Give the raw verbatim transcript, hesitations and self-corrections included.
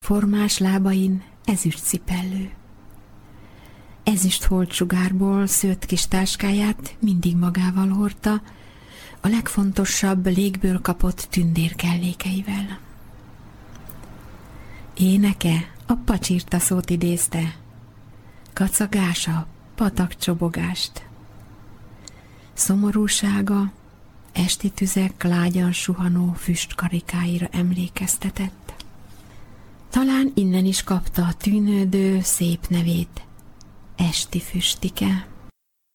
formás lábain ezüst cipellő. Ezüst holtsugárból szőtt kis táskáját mindig magával hordta, a legfontosabb légből kapott tündér kellékeivel. Éneke a pacsirta szót idézte, kacagása patakcsobogást. Szomorúsága esti tüzek lágyan suhanó füstkarikáira emlékeztetett. Talán innen is kapta a tűnődő szép nevét, Esti Füstike.